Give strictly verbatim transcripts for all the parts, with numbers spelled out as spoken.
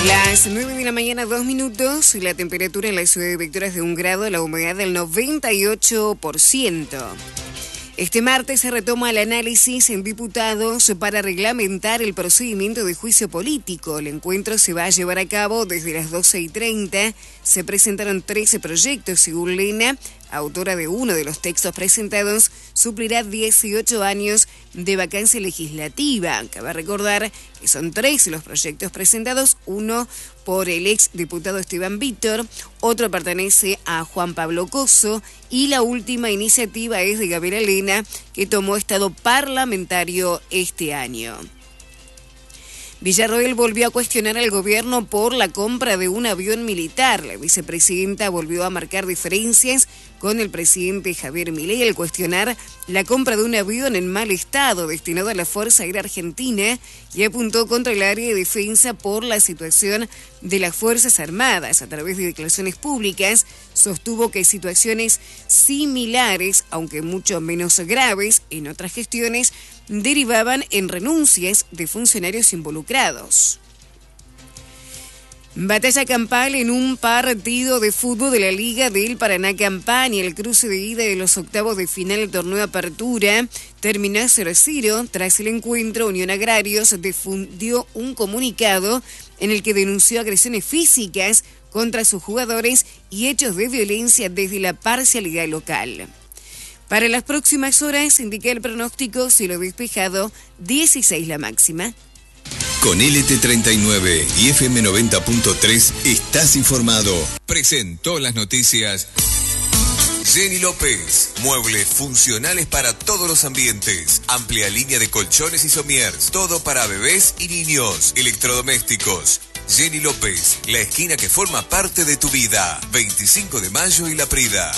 Las nueve de la mañana, dos minutos, la temperatura en la ciudad de Victoria es de un grado, la humedad del noventa y ocho por ciento. Este martes se retoma el análisis en diputados para reglamentar el procedimiento de juicio político. El encuentro se va a llevar a cabo desde las doce y treinta. Se presentaron trece proyectos, según Lena, autora de uno de los textos presentados, suplirá dieciocho años de vacancia legislativa. Cabe recordar que son tres los proyectos presentados, uno por el ex diputado Esteban Vítor, otro pertenece a Juan Pablo Coso y la última iniciativa es de Gabriela Lena, que tomó estado parlamentario este año. Villarroel volvió a cuestionar al gobierno por la compra de un avión militar. La vicepresidenta volvió a marcar diferencias con el presidente Javier Milei al cuestionar la compra de un avión en mal estado destinado a la Fuerza Aérea Argentina y apuntó contra el área de defensa por la situación de las Fuerzas Armadas. A través de declaraciones públicas, sostuvo que situaciones similares, aunque mucho menos graves, en otras gestiones, derivaban en renuncias de funcionarios involucrados. Batalla campal en un partido de fútbol de la Liga del Paraná Campaña. El cruce de ida de los octavos de final del torneo Apertura terminó cero a cero. Tras el encuentro, Unión Agrarios difundió un comunicado en el que denunció agresiones físicas contra sus jugadores y hechos de violencia desde la parcialidad local. Para las próximas horas, indica el pronóstico, cielo despejado, dieciséis la máxima. Con L T treinta y nueve y F M noventa punto tres estás informado. Presentó las noticias Jenny López. Muebles funcionales para todos los ambientes. Amplia línea de colchones y somiers. Todo para bebés y niños. Electrodomésticos. Jenny López, la esquina que forma parte de tu vida. veinticinco de mayo y La Prida.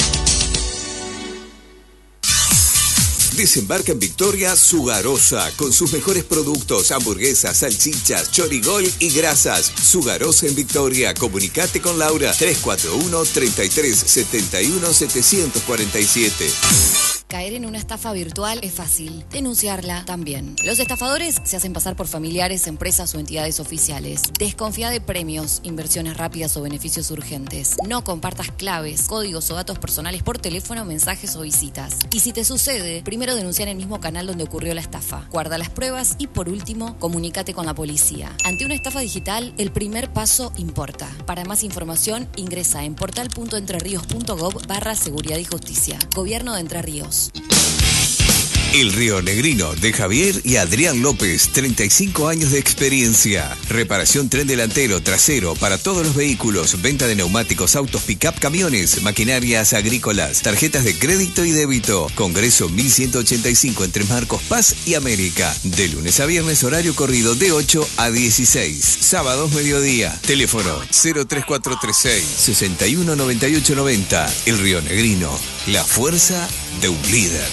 Desembarca en Victoria Sugarosa, con sus mejores productos, hamburguesas, salchichas, chorigol y grasas. Sugarosa en Victoria. Comunicate con Laura, tres cuatro uno, tres tres siete uno, siete cuatro siete. Caer en una estafa virtual es fácil, denunciarla también. Los estafadores se hacen pasar por familiares, empresas o entidades oficiales. Desconfía de premios, inversiones rápidas o beneficios urgentes. No compartas claves, códigos o datos personales por teléfono, mensajes o visitas. Y si te sucede, primero denuncia en el mismo canal donde ocurrió la estafa. Guarda las pruebas y, por último, comunícate con la policía. Ante una estafa digital, el primer paso importa. Para más información, ingresa en portal punto entrerríos punto gob barra seguridad y justicia. Gobierno de Entre Ríos. El Río Negrino de Javier y Adrián López, treinta y cinco años de experiencia. Reparación tren delantero, trasero para todos los vehículos, venta de neumáticos, autos, pick-up, camiones, maquinarias agrícolas, tarjetas de crédito y débito. Congreso mil ciento ochenta y cinco entre Marcos Paz y América. De lunes a viernes, horario corrido de ocho a dieciséis. Sábados mediodía. Teléfono cero tres cuatro tres seis, seis uno nueve ocho nueve cero. El Río Negrino, la fuerza de un líder.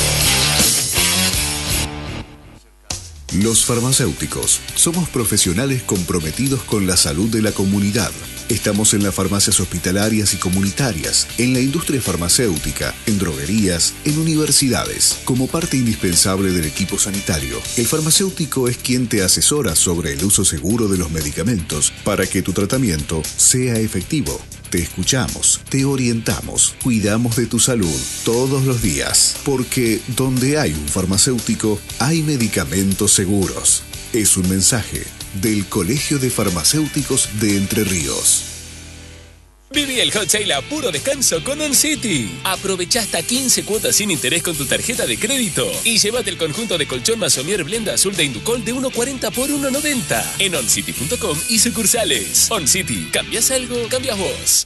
Los farmacéuticos somos profesionales comprometidos con la salud de la comunidad. Estamos en las farmacias hospitalarias y comunitarias, en la industria farmacéutica, en droguerías, en universidades. Como parte indispensable del equipo sanitario, el farmacéutico es quien te asesora sobre el uso seguro de los medicamentos para que tu tratamiento sea efectivo. Te escuchamos, te orientamos, cuidamos de tu salud todos los días, porque donde hay un farmacéutico, hay medicamentos seguros. Es un mensaje del Colegio de Farmacéuticos de Entre Ríos. Viví el hot sale a puro descanso con OnCity. Aprovecha hasta quince cuotas sin interés con tu tarjeta de crédito y llévate el conjunto de colchón Masomier Blenda Azul de Inducol de uno cuarenta por uno noventa en oncity punto com y sucursales. OnCity, ¿cambias algo? Cambias vos.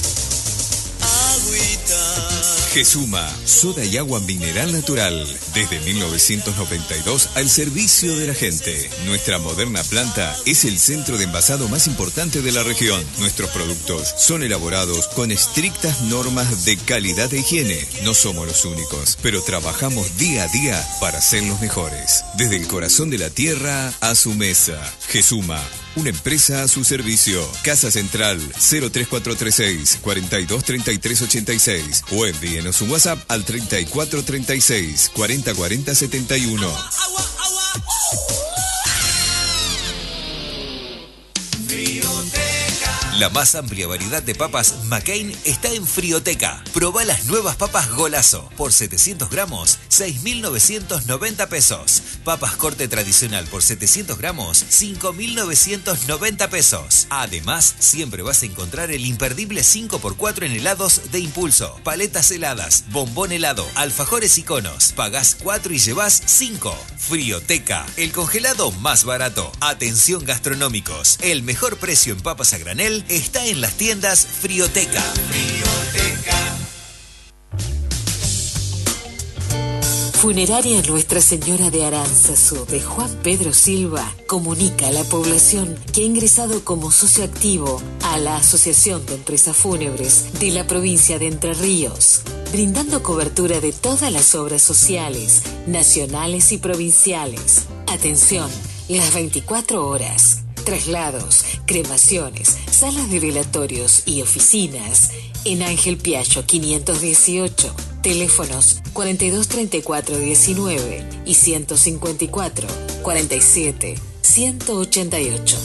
Agüita. Gesuma, soda y agua mineral natural. Desde mil novecientos noventa y dos al servicio de la gente. Nuestra moderna planta es el centro de envasado más importante de la región. Nuestros productos son elaborados con estrictas normas de calidad e higiene. No somos los únicos, pero trabajamos día a día para ser los mejores. Desde el corazón de la tierra a su mesa. Gesuma, una empresa a su servicio. Casa Central cero tres cuatro tres seis, cuatro dos tres tres ocho seis o envíenos un WhatsApp al treinta y cuatro treinta y seis, cuarenta cuarenta setenta y uno. Frío La más amplia variedad de papas McCain está en Frioteca. Probá las nuevas papas Golazo. Por setecientos gramos, seis mil novecientos noventa pesos. Papas corte tradicional por setecientos gramos, cinco mil novecientos noventa pesos. Además, siempre vas a encontrar el imperdible cinco por cuatro en helados de impulso, paletas heladas, bombón helado, alfajores y conos. Pagás cuatro y llevás cinco. Frioteca, el congelado más barato. Atención gastronómicos, el mejor precio en papas a granel está en las tiendas Frioteca. Frioteca. Funeraria Nuestra Señora de Aránzazu de Juan Pedro Silva comunica a la población que ha ingresado como socio activo a la Asociación de Empresas Fúnebres de la provincia de Entre Ríos, brindando cobertura de todas las obras sociales, nacionales y provinciales. Atención, las veinticuatro horas. Traslados, cremaciones, salas de velatorios y oficinas en Ángel Piaggio quinientos dieciocho. Teléfonos cuarenta y dos treinta y cuatro diecinueve y ciento cincuenta y cuatro cuarenta y siete ciento ochenta y ocho.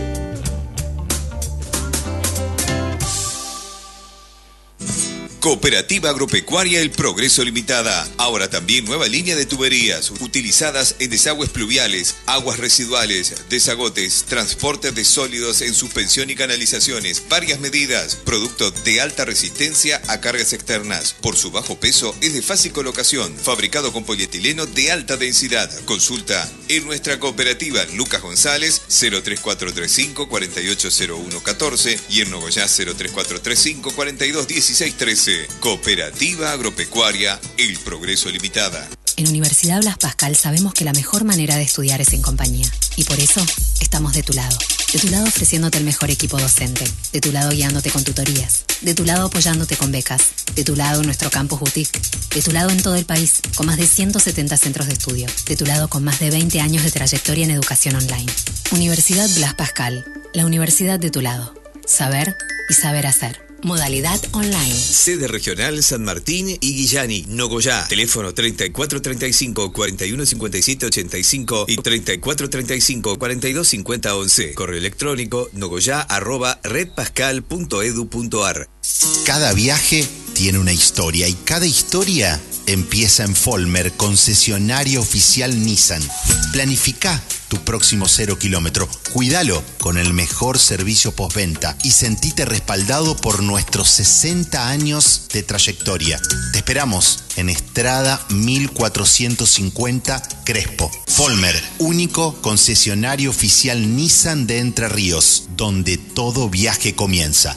Cooperativa Agropecuaria El Progreso Limitada. Ahora también nueva línea de tuberías utilizadas en desagües pluviales, aguas residuales, desagotes, transporte de sólidos en suspensión y canalizaciones. Varias medidas. Producto de alta resistencia a cargas externas. Por su bajo peso es de fácil colocación. Fabricado con polietileno de alta densidad. Consulta en nuestra cooperativa Lucas González cero tres cuatro tres cinco cuatro ocho cero uno uno cuatro y en Nogoyá cero tres cuatro tres cinco cuatro dos uno seis uno tres. Cooperativa Agropecuaria El Progreso Limitada. En Universidad Blas Pascal sabemos que la mejor manera de estudiar es en compañía. Y por eso estamos de tu lado. De tu lado ofreciéndote el mejor equipo docente. De tu lado guiándote con tutorías. De tu lado apoyándote con becas. De tu lado en nuestro campus boutique. De tu lado en todo el país, con más de ciento setenta centros de estudio. De tu lado con más de veinte años de trayectoria en educación online. Universidad Blas Pascal. La universidad de tu lado. Saber y saber hacer. Modalidad online. Sede regional San Martín y Guillani, Nogoyá. Teléfono treinta y cuatro treinta y cinco cuarenta y uno cincuenta y siete ochenta y cinco y treinta y cuatro treinta y cinco cuarenta y dos cincuenta once. Correo electrónico nogoyá arroba redpascal punto edu punto ar. Cada viaje tiene una historia y cada historia empieza en Folmer, concesionario oficial Nissan. Planifica tu próximo cero kilómetro. Cuídalo con el mejor servicio postventa y sentite respaldado por nuestros sesenta años de trayectoria. Te esperamos en Estrada mil cuatrocientos cincuenta Crespo. Folmer, único concesionario oficial Nissan de Entre Ríos, donde todo viaje comienza.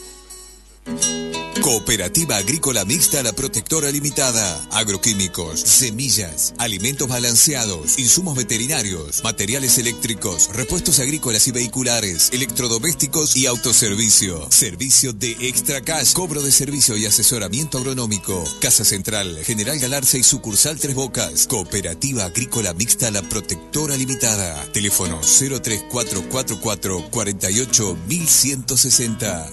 Cooperativa Agrícola Mixta La Protectora Limitada. Agroquímicos, semillas, alimentos balanceados, insumos veterinarios, materiales eléctricos, repuestos agrícolas y vehiculares, electrodomésticos y autoservicio. Servicio de Extra Cash, cobro de servicio y asesoramiento agronómico. Casa Central, General Galarza y sucursal Tres Bocas. Cooperativa Agrícola Mixta La Protectora Limitada. Teléfono cero tres cuatro cuatro cuatro cuarenta y ocho mil ciento sesenta.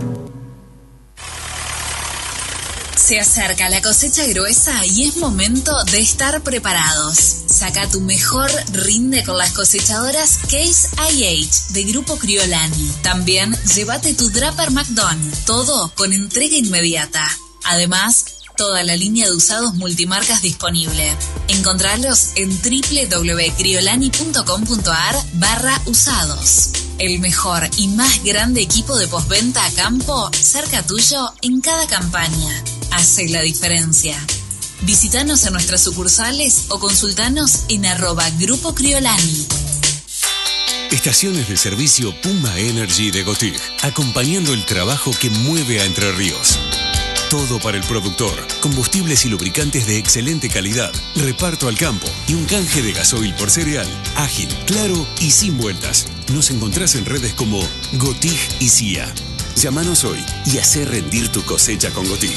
Se acerca la cosecha gruesa y es momento de estar preparados. Saca tu mejor rinde con las cosechadoras Case I H de Grupo Criolani. También llévate tu Draper McDon, todo con entrega inmediata. Además, toda la línea de usados multimarcas disponible. Encontralos en doble u doble u doble u punto criolani punto com punto ar barra usados. El mejor y más grande equipo de postventa a campo cerca tuyo en cada campaña. Hace la diferencia. Visítanos en nuestras sucursales o consultanos en arroba Grupo Criolani. Estaciones de servicio Puma Energy de Gotig, acompañando el trabajo que mueve a Entre Ríos. Todo para el productor, combustibles y lubricantes de excelente calidad, reparto al campo y un canje de gasoil por cereal, ágil, claro y sin vueltas. Nos encontrás en redes como Gotig y C I A. Llámanos hoy y hacé rendir tu cosecha con Gotig.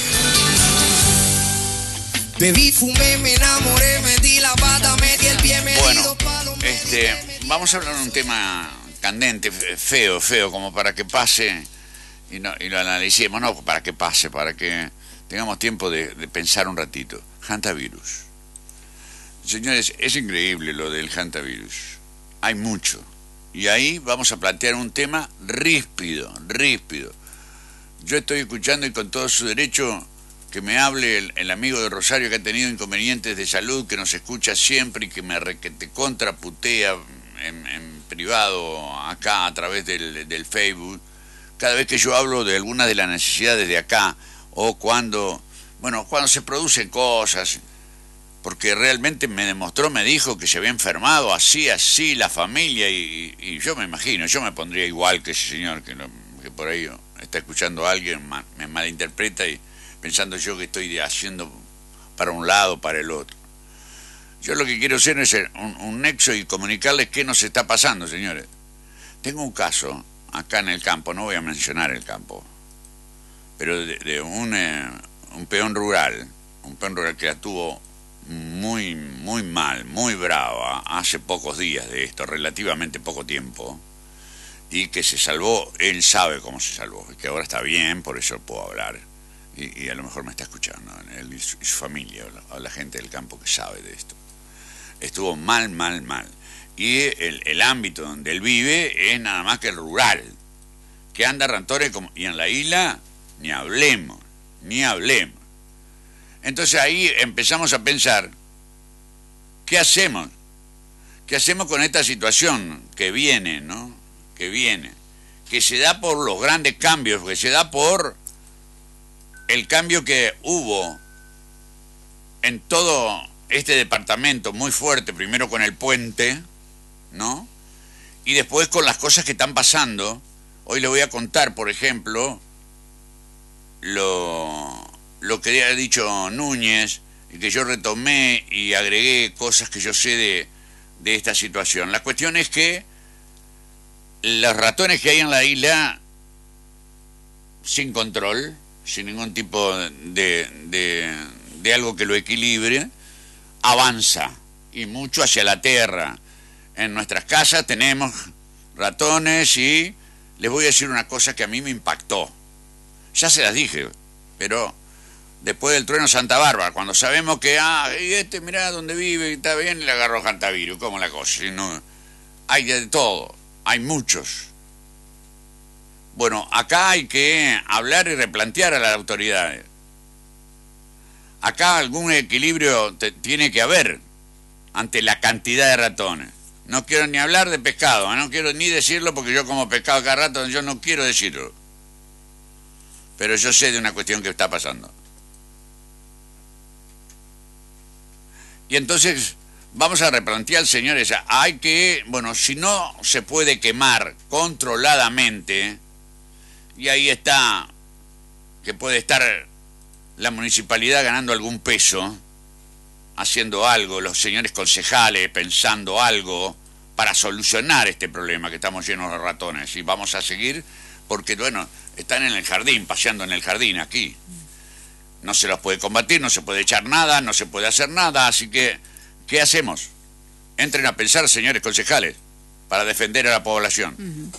Bebí, fumé, me enamoré, metí la pata, metí el pie, me Bueno, este, vamos a hablar de un tema candente, feo, feo, como para que pase y, no, y lo analicemos, no para que pase, para que tengamos tiempo de, de pensar un ratito. Hantavirus. Señores, es increíble lo del hantavirus. Hay mucho, Y ahí vamos a plantear un tema ríspido, ríspido. Yo estoy escuchando y con todo su derecho que me hable el, el amigo de Rosario que ha tenido inconvenientes de salud, que nos escucha siempre y que me requete contraputea en, en privado acá a través del, del Facebook. Cada vez que yo hablo de alguna de las necesidades de acá, o cuando, bueno, cuando se producen cosas, porque realmente me demostró, me dijo que se había enfermado así, así la familia, y, y yo me imagino, yo me pondría igual que ese señor que, lo, que por ahí está escuchando a alguien, me malinterpreta y pensando yo que estoy haciendo para un lado, para el otro. Yo lo que quiero hacer es un, un nexo y comunicarles qué nos está pasando, señores. Tengo un caso acá en el campo, no voy a mencionar el campo, pero de, de un, eh, un peón rural, un peón rural que la tuvo muy, muy mal, muy brava, hace pocos días de esto, relativamente poco tiempo, y que se salvó, él sabe cómo se salvó, y que ahora está bien, por eso puedo hablar. Y, y a lo mejor me está escuchando, él y su, y su familia, o la, o la gente del campo que sabe de esto. Estuvo mal, mal, mal. Y el, el ámbito donde él vive es nada más que el rural, que anda rantores como, y en la isla ni hablemos, ni hablemos. Entonces ahí empezamos a pensar, ¿qué hacemos? ¿Qué hacemos con esta situación que viene, ¿no? Que viene, que se da por los grandes cambios, que se da por el cambio que hubo en todo este departamento muy fuerte, primero con el puente, ¿no? Y después con las cosas que están pasando. Hoy le voy a contar, por ejemplo, lo, lo que ha dicho Núñez, y que yo retomé y agregué cosas que yo sé de, de esta situación. La cuestión es que los ratones que hay en la isla, sin control, sin ningún tipo de, de, de algo que lo equilibre, avanza, y mucho hacia la tierra. En nuestras casas tenemos ratones y les voy a decir una cosa que a mí me impactó. Ya se las dije, pero después del trueno Santa Bárbara, cuando sabemos que, ah, y este, mirá dónde vive, está bien, y le agarró Jantavirus, ¿cómo la cosa? Si no, hay de todo, hay muchos. Bueno, acá hay que hablar y replantear a las autoridades. Acá algún equilibrio te, tiene que haber ante la cantidad de ratones. No quiero ni hablar de pescado, no quiero ni decirlo porque yo como pescado cada rato, yo no quiero decirlo. Pero yo sé de una cuestión que está pasando. Y entonces vamos a replantear, señores, hay que, bueno, si no se puede quemar controladamente, y ahí está, que puede estar la municipalidad ganando algún peso, haciendo algo, los señores concejales pensando algo para solucionar este problema que estamos llenos de ratones, y vamos a seguir porque, bueno, están en el jardín, paseando en el jardín aquí. No se los puede combatir, no se puede echar nada, no se puede hacer nada, así que, ¿qué hacemos? Entren a pensar, señores concejales, para defender a la población. Uh-huh.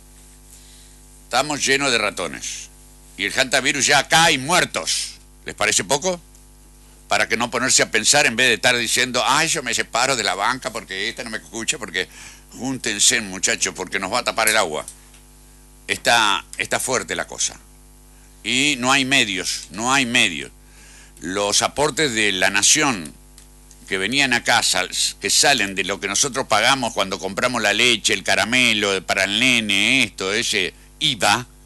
Estamos llenos de ratones, y el hantavirus ya acá hay muertos. ¿Les parece poco? Para que no ponerse a pensar en vez de estar diciendo, ay, yo me separo de la banca porque esta no me escucha, porque júntense, muchachos, porque nos va a tapar el agua. Está, está fuerte la cosa. Y no hay medios, no hay medios. Los aportes de la nación que venían acá, que salen de lo que nosotros pagamos cuando compramos la leche, el caramelo, para el nene, esto, ese I V A,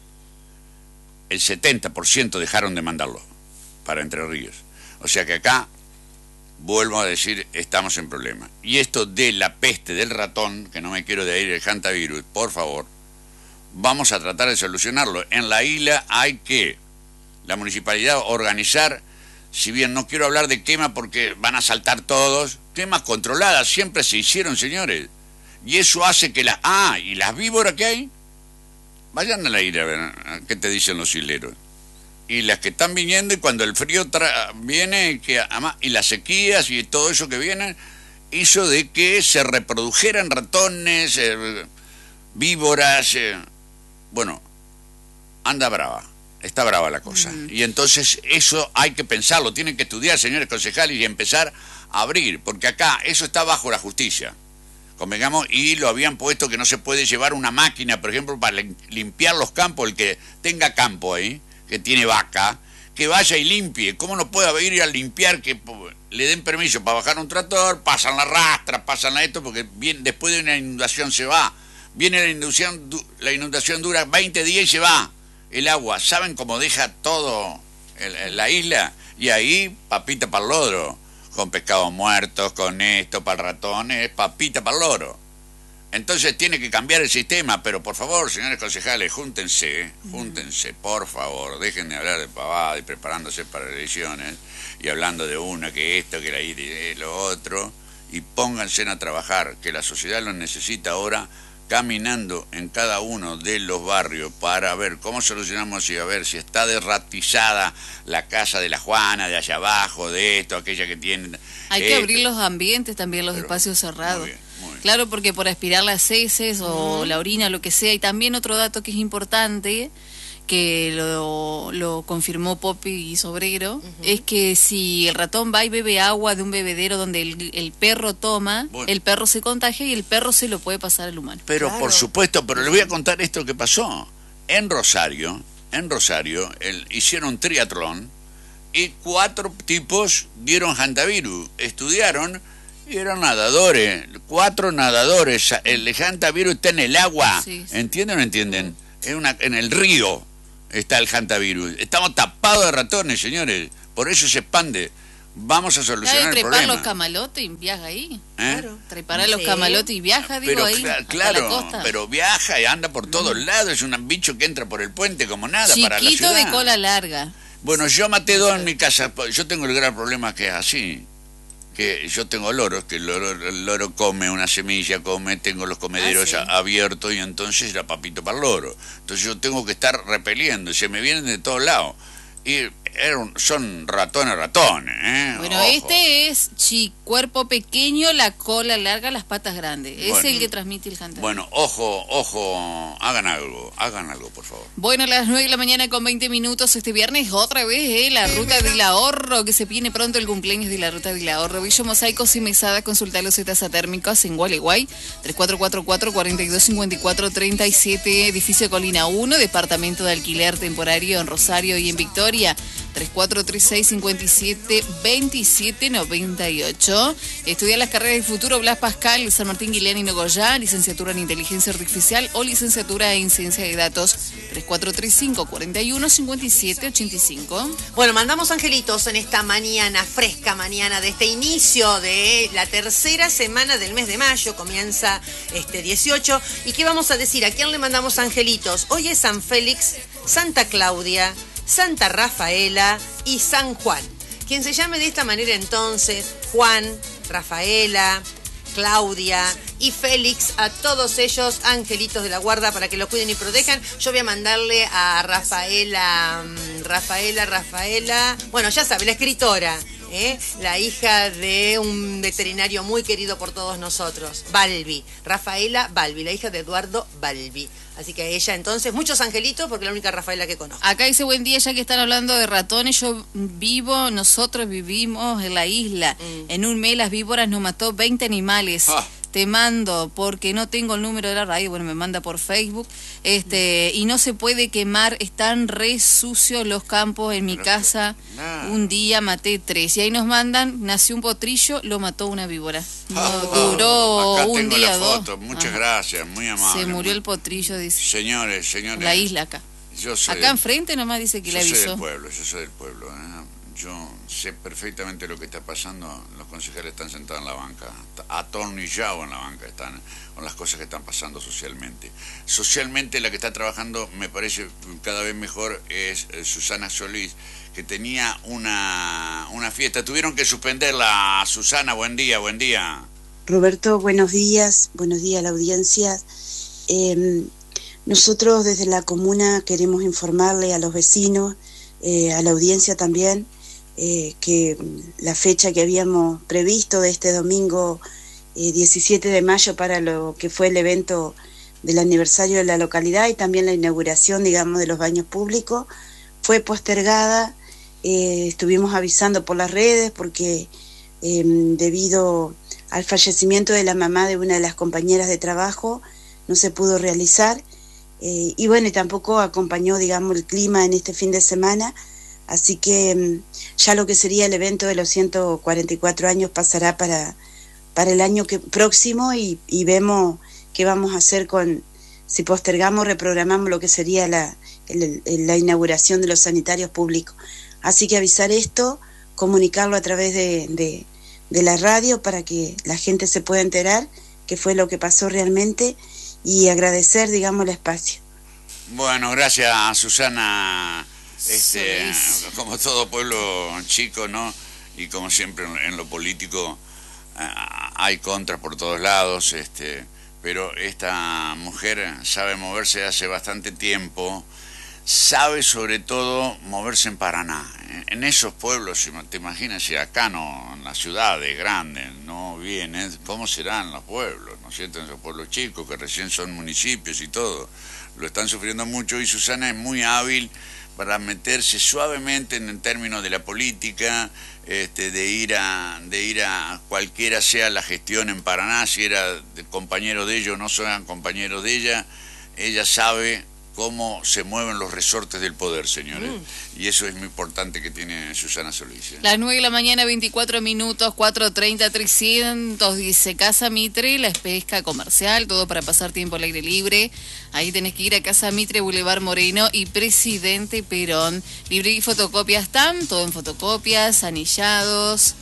el setenta por ciento dejaron de mandarlo para Entre Ríos. O sea que acá, vuelvo a decir, estamos en problemas. Y esto de la peste del ratón, que no me quiero de ir el hantavirus, por favor, vamos a tratar de solucionarlo. En la isla hay que, la municipalidad, organizar, si bien no quiero hablar de quema porque van a saltar todos, quemas controladas siempre se hicieron, señores. Y eso hace que las... Ah, y las víboras que hay, vayan a la isla a ver qué te dicen los isleros. Y las que están viniendo, y cuando el frío tra viene, que además, y las sequías y todo eso que viene, hizo de que se reprodujeran ratones, eh, víboras, eh, bueno, anda brava, está brava la cosa. Uh-huh. Y entonces eso hay que pensarlo, tienen que estudiar, señores concejales, y empezar a abrir, porque acá eso está bajo la justicia. convengamos, y lo habían puesto que no se puede llevar una máquina, por ejemplo, para limpiar los campos, el que tenga campo ahí, que tiene vaca, que vaya y limpie. ¿Cómo no puede ir a limpiar, que le den permiso para bajar un tractor, pasan la rastra, pasan la esto, porque bien, después de una inundación se va, viene la inundación, la inundación dura veinte días y se va el agua. ¿Saben cómo deja todo el, la isla? Y ahí, papita para el loro, con pescados muertos, con esto, para el ratón, es papita para el loro. Entonces tiene que cambiar el sistema, pero por favor, señores concejales, júntense, júntense, por favor, dejen de hablar de pavada y preparándose para elecciones, y hablando de una, que esto, que la I R I, lo otro, y pónganse a trabajar, que la sociedad lo necesita ahora, caminando en cada uno de los barrios para ver cómo solucionamos y a ver si está derratizada la casa de la Juana, de allá abajo, de esto, aquella que tiene... Hay eh, que abrir los ambientes también, los pero, espacios cerrados. Muy bien, muy bien. Claro, porque por aspirar las heces o Uh-huh. la orina, lo que sea. Y también otro dato que es importante, que lo, lo confirmó Popi Sobrero, uh-huh. es que si el ratón va y bebe agua de un bebedero donde el, el perro toma, bueno. el perro se contagia y el perro se lo puede pasar al humano. Pero claro. por supuesto, pero le voy a contar esto que pasó. En Rosario, en Rosario, el, hicieron un triatlón y cuatro tipos dieron hantavirus, estudiaron y eran nadadores, cuatro nadadores. El hantavirus está en el agua, sí, sí. ¿Entienden o no entienden? Es una, en el río está el hantavirus. Estamos tapados de ratones, señores, por eso se expande. Vamos a solucionar el problema. Trepar los camalotes y viaja ahí. ¿Eh? Claro. Trepar a los sí. camalotes y viaja, digo, pero, ahí. Cl- claro, pero viaja y anda por todos mm. lados. Es un bicho que entra por el puente como nada. Chiquito para la ciudad. De cola larga. Bueno, yo maté dos en mi casa. Yo tengo el gran problema que es así. Que yo tengo loros, que el loro, el loro come una semilla, come, tengo los comederos ah, ¿sí? abiertos y entonces era papito para el loro. Entonces yo tengo que estar repeliendo, se me vienen de todos lados. Y eran, son ratones, ratones, ¿eh? Bueno, Ojo. Este es chi, cuerpo pequeño, la cola larga, las patas grandes. Bueno, es el que transmite el hantavirus. Bueno, ojo, ojo, hagan algo, hagan algo, por favor. Bueno, a las nueve de la mañana con veinte minutos este viernes, otra vez, ¿eh? La Ruta del Ahorro, que se viene pronto el cumpleaños de la Ruta del Ahorro. Villo Mosaicos y Mesada, consulta los zetas térmicos en Gualeguay, tres cuatro cuatro cuatro, cuatro dos cinco cuatro, tres siete, edificio Colina uno, departamento de alquiler temporario en Rosario y en Victoria. tres cuatro tres seis, cinco siete, dos siete nueve ocho. Estudia las carreras del futuro Blas Pascal, San Martín Guiliani Nogoyá, licenciatura en Inteligencia Artificial o licenciatura en Ciencia de Datos. Tres cuatro tres cinco, cuatro uno, cinco siete ocho cinco. Bueno, mandamos angelitos en esta mañana, fresca mañana de este inicio de la tercera semana del mes de mayo. Comienza este dieciocho. ¿Y qué vamos a decir? ¿A quién le mandamos angelitos? Hoy es San Félix, Santa Claudia, Santa Rafaela y San Juan. Quien se llame de esta manera entonces, Juan, Rafaela, Claudia y Félix, a todos ellos angelitos de la guarda para que lo cuiden y protejan. Yo voy a mandarle a Rafaela, Rafaela, Rafaela, bueno, ya sabe, la escritora, ¿eh? La hija de un veterinario muy querido por todos nosotros, Balbi, Rafaela Balbi, la hija de Eduardo Balbi. Así que a ella entonces, muchos angelitos, porque es la única Rafaela que conozco. Acá dice, buen día, ya que están hablando de ratones, yo vivo, nosotros vivimos en la isla. Mm. En un mes las víboras nos mató veinte animales. Ah. Te mando, porque no tengo el número de la radio, bueno, me manda por Facebook, este, y no se puede quemar, están re sucios los campos en mi Pero, casa. Nah. Un día maté tres, y ahí nos mandan, nació un potrillo, lo mató una víbora. No, oh, duró acá un tengo día, la foto. dos. Muchas Ajá. gracias, muy amable. Se murió muy... el potrillo, dice. Señores, señores. La isla acá. Yo soy acá del... enfrente nomás dice que le avisó. Yo soy del pueblo, yo soy del pueblo, ¿eh? Yo sé perfectamente lo que está pasando. Los concejales están sentados en la banca, atornillados en la banca, están con las cosas que están pasando socialmente. Socialmente la que está trabajando, me parece cada vez mejor, es Susana Solís, que tenía una, una fiesta. Tuvieron que suspenderla. Susana, buen día, buen día. Roberto, buenos días, buenos días a la audiencia. Eh, nosotros desde la comuna queremos informarle a los vecinos, eh, a la audiencia también, Eh, que la fecha que habíamos previsto de este domingo eh, diecisiete de mayo para lo que fue el evento del aniversario de la localidad y también la inauguración, digamos, de los baños públicos, fue postergada. Eh, estuvimos avisando por las redes porque eh, debido al fallecimiento de la mamá de una de las compañeras de trabajo, no se pudo realizar. Eh, y bueno, y tampoco acompañó, digamos, el clima en este fin de semana, así que um, ya lo que sería el evento de los ciento cuarenta y cuatro años pasará para, para el año que, próximo y, y vemos qué vamos a hacer con, si postergamos, reprogramamos lo que sería la, el, el, la inauguración de los sanitarios públicos. Así que avisar esto, comunicarlo a través de, de, de la radio para que la gente se pueda enterar qué fue lo que pasó realmente, y agradecer, digamos, el espacio. Bueno, gracias, Susana. Este, como todo pueblo chico, ¿no? Y como siempre en, en lo político uh, hay contras por todos lados, este, pero esta mujer sabe moverse hace bastante tiempo, sabe sobre todo moverse en Paraná. En, en esos pueblos, te imaginas, si acá no, en las ciudades grandes no vienen, ¿cómo serán los pueblos? ¿No es cierto? En esos pueblos chicos que recién son municipios y todo, lo están sufriendo mucho, y Susana es muy hábil para meterse suavemente en el término de la política, este, de ir a de ir a cualquiera sea la gestión en Paraná, si era de compañero de ellos o no sean compañeros de ella, ella sabe cómo se mueven los resortes del poder, señores. Mm. Y eso es muy importante que tiene Susana Solís. ¿eh? Las nueve de la mañana, veinticuatro minutos, cuatrocientos treinta, trescientos, dice Casa Mitre, la pesca comercial, todo para pasar tiempo al aire libre. Ahí tenés que ir a Casa Mitre, Boulevard Moreno y Presidente Perón. Libre y fotocopias están, todo en fotocopias, anillados,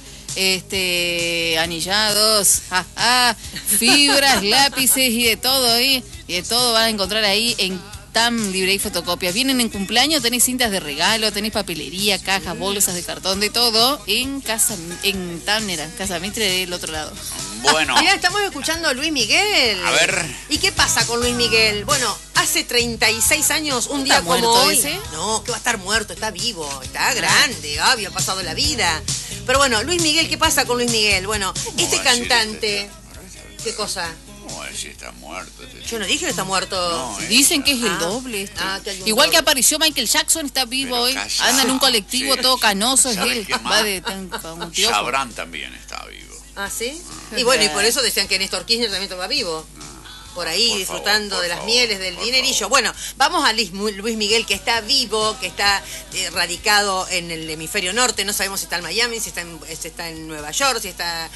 este, anillados, ja, ja, fibras, lápices y de todo, ¿eh? Y de todo van a encontrar ahí en Tam Libre y Fotocopias. Vienen en cumpleaños, tenés cintas de regalo, tenés papelería, cajas, bolsas de cartón, de todo en Casa, en Tam, era, Casa Mitre del otro lado. Bueno. Mirá, estamos escuchando a Luis Miguel. A ver. ¿Y qué pasa con Luis Miguel? Bueno, hace treinta y seis años, un día como hoy. Ese? No, que va a estar muerto, está vivo, está grande, había pasado la vida. Pero bueno, Luis Miguel, ¿qué pasa con Luis Miguel? Bueno, este cantante, ¿qué cosa? ¿Cómo decir está muerto? Yo no dije que está muerto. No, dicen que es el ah, doble. Este. Ah, que Igual doble. Que apareció Michael Jackson, está vivo hoy. Anda en un colectivo sí, todo canoso. Es él. Va de tan, un Sabrán también está vivo. ¿Ah, sí? Y bueno, y por eso decían que Néstor Kirchner también estaba vivo. Por ahí por disfrutando favor, de las favor, mieles del dinerillo. Favor. Bueno, vamos a Luis Miguel, que está vivo, que está eh, radicado en el hemisferio norte. No sabemos si está en Miami, si está en, si está en Nueva York, si está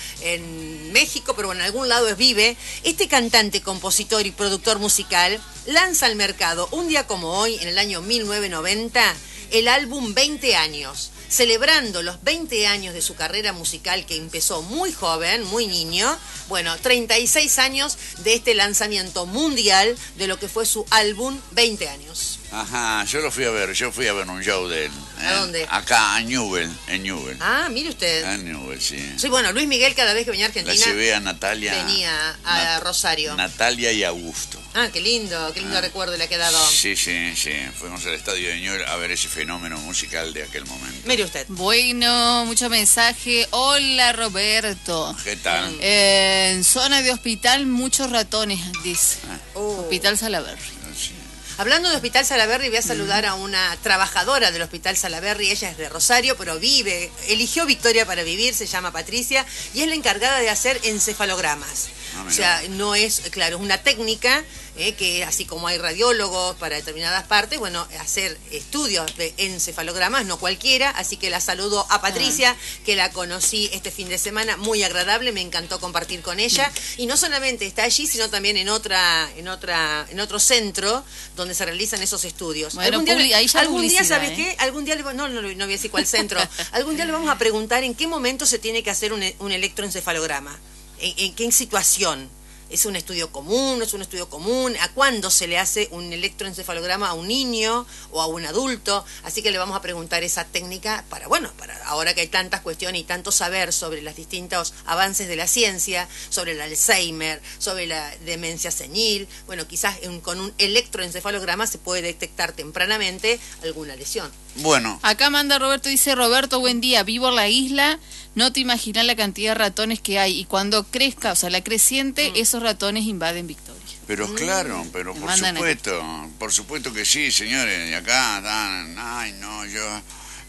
en México, pero bueno, en algún lado es vive. Este cantante, compositor y productor musical lanza al mercado un día como hoy, en el año mil novecientos noventa, el álbum veinte años. Celebrando los veinte años de su carrera musical, que empezó muy joven, muy niño. Bueno, treinta y seis años de este lanzamiento mundial de lo que fue su álbum veinte años. Ajá, yo lo fui a ver, yo fui a ver un show de él. ¿A eh, dónde? Acá, en Newell, en Newell. Ah, mire usted. En Newell, sí. Sí, bueno, Luis Miguel cada vez que venía a Argentina... La llevé a Natalia... Venía a Nat Rosario. Natalia y Augusto. Ah, qué lindo, qué lindo ah. recuerdo le ha quedado. Sí, sí, sí. Fuimos al estadio de Newell a ver ese fenómeno musical de aquel momento. Mire usted. Bueno, mucho mensaje. Hola, Roberto. ¿Qué tal? Eh, en zona de hospital, muchos ratones, dice. Ah. Oh. Hospital Salaberry. Sí. Hablando de Hospital Salaberry, voy a saludar a una trabajadora del Hospital Salaberry. Ella es de Rosario, pero vive, eligió Victoria para vivir, se llama Patricia, y es la encargada de hacer encefalogramas. Ah, o sea, no es, claro, es una técnica eh, que así como hay radiólogos para determinadas partes, bueno, hacer estudios de encefalogramas, no cualquiera, así que la saludo a Patricia, ah. que la conocí este fin de semana, muy agradable, me encantó compartir con ella, mm. y no solamente está allí, sino también en otra, en otra, en otro centro donde se realizan esos estudios. Bueno, algún día, ahí ya algún día ¿sabes ¿eh? qué? Algún día le, no, no, no voy a decir cuál centro, algún día le vamos a preguntar en qué momento se tiene que hacer un, un electroencefalograma. ¿En, ¿En qué situación? ¿Es un estudio común? ¿No es un estudio común? ¿A cuándo se le hace un electroencefalograma a un niño o a un adulto? Así que le vamos a preguntar esa técnica para, bueno, para ahora que hay tantas cuestiones y tanto saber sobre los distintos avances de la ciencia, sobre el Alzheimer, sobre la demencia senil. Bueno, quizás en, con un electroencefalograma se puede detectar tempranamente alguna lesión. Bueno. Acá manda Roberto, dice Roberto, buen día, vivo en la isla, no te imaginas la cantidad de ratones que hay y cuando crezca, o sea, la creciente, mm. esos ratones invaden Victoria. Pero mm. claro, pero por supuesto, aquí. por supuesto que sí, señores, y acá están, ay no, yo,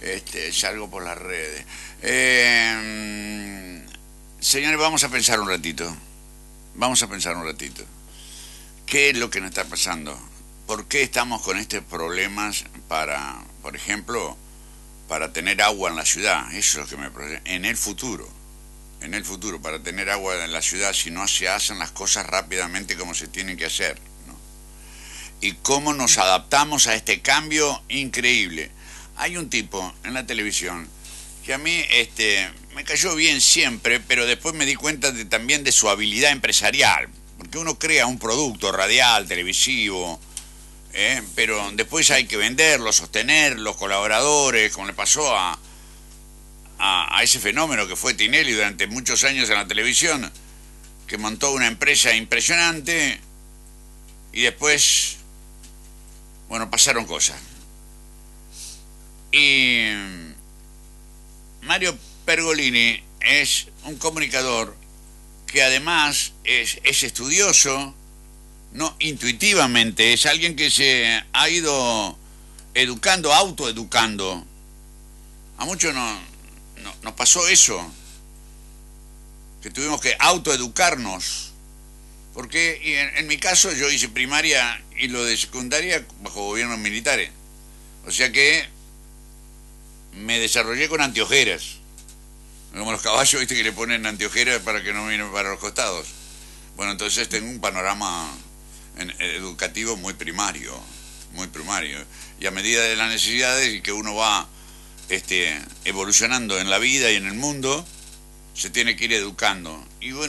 este, salgo por las redes. Eh, señores, vamos a pensar un ratito. Vamos a pensar un ratito. ¿Qué es lo que nos está pasando? ¿Por qué estamos con estos problemas para, por ejemplo, para tener agua en la ciudad? Eso es lo que me preocupa. En el futuro, en el futuro, para tener agua en la ciudad, si no se hacen las cosas rápidamente como se tienen que hacer, ¿no? Y cómo nos adaptamos a este cambio increíble. Hay un tipo en la televisión que a mí este, me cayó bien siempre, pero después me di cuenta de, también de su habilidad empresarial, porque uno crea un producto radial, televisivo, ¿eh? Pero después hay que venderlo, sostener los colaboradores, como le pasó a, a, a ese fenómeno que fue Tinelli durante muchos años en la televisión, que montó una empresa impresionante y después, bueno, pasaron cosas. Y Mario Pergolini es un comunicador que además es, es estudioso, no intuitivamente, es alguien que se ha ido educando, autoeducando. A muchos no, no, nos pasó eso, que tuvimos que autoeducarnos, porque y en, en mi caso yo hice primaria y lo de secundaria bajo gobiernos militares, o sea que me desarrollé con anteojeras, como los caballos, viste, que le ponen anteojeras para que no miren para los costados. Bueno, entonces tengo un panorama en, educativo muy primario, muy primario. Y a medida de las necesidades y que uno va este, evolucionando en la vida y en el mundo, se tiene que ir educando. Y bueno,